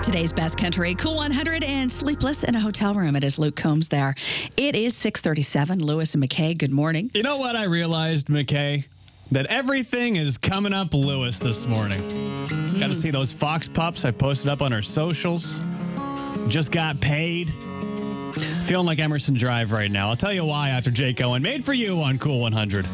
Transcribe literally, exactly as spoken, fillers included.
today's best country. Cool one hundred and Sleepless in a Hotel Room. It is Luke Combs there. It is six thirty-seven. Lewis and McKay, good morning. You know what I realized, McKay? That everything is coming up Lewis this morning. Mm. Got to see those Fox Pups I posted up on our socials. Just got paid. Feeling like Emerson Drive right now. I'll tell you why after Jake Owen. Made for you on Cool one hundred.